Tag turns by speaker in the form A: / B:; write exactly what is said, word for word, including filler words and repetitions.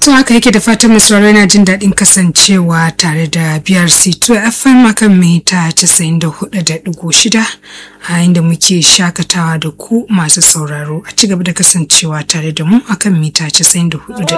A: To haka yake da fatan mai sauraro yana jin daɗin kasancewa tare da B R C two F M akan mita casa'in da hudu da ɗigo shida a inda muke shakatawa da ku masu sauraro a ci gaba da kasancewa tare da mu akan mita casa'in da hudu da